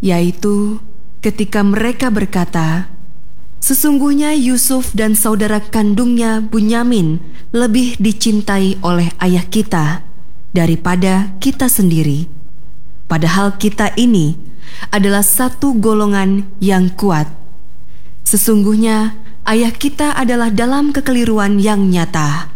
yaitu ketika mereka berkata, "Sesungguhnya Yusuf dan saudara kandungnya Bunyamin lebih dicintai oleh ayah kita daripada kita sendiri. Padahal kita ini adalah satu golongan yang kuat. Sesungguhnya ayah kita adalah dalam kekeliruan yang nyata."